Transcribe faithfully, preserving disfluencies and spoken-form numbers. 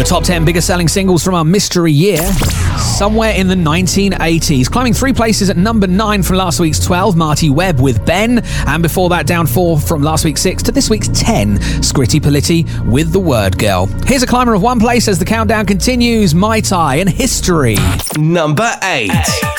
The top ten biggest selling singles from our mystery year, somewhere in the nineteen eighties. Climbing three places at number nine from last week's twelve, Marty Webb with Ben. And before that, down four from last week's six to this week's ten, Scritti Politti with The Word Girl. Here's a climber of one place as the countdown continues, Mai Tai and History. Number eight. eight.